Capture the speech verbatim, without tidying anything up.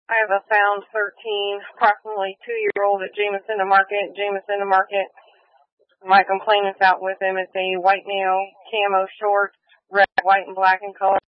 I have a found thirteen, approximately two-year-old at Jameson to Market. Jameson to Market. My complainant's out with him. It's a white male, camo shorts, red, white, and black in color.